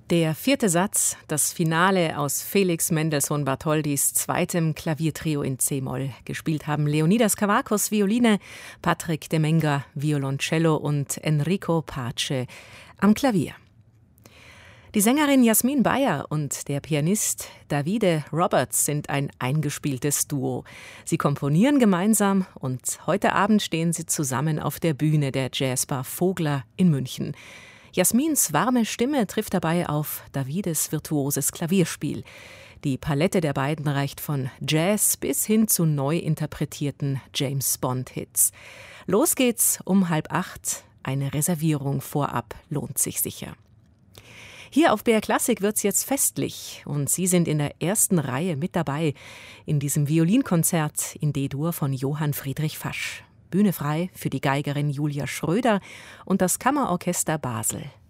Der vierte Satz, das Finale aus Felix Mendelssohn Bartholdys zweitem Klaviertrio in c-Moll. Gespielt haben Leonidas Kavakos Violine, Patrick Demenga Violoncello und Enrico Pace am Klavier. Die Sängerin Jasmin Bayer und der Pianist Davide Roberts sind ein eingespieltes Duo. Sie komponieren gemeinsam und heute Abend stehen sie zusammen auf der Bühne der Jazzbar Vogler in München. Jasmins warme Stimme trifft dabei auf Davides virtuoses Klavierspiel. Die Palette der beiden reicht von Jazz bis hin zu neu interpretierten James-Bond-Hits. Los geht's um 7:30. Eine Reservierung vorab lohnt sich sicher. Hier auf BR Klassik wird's jetzt festlich und Sie sind in der ersten Reihe mit dabei in diesem Violinkonzert in D-Dur von Johann Friedrich Fasch. Bühne frei für die Geigerin Julia Schröder und das Kammerorchester Basel.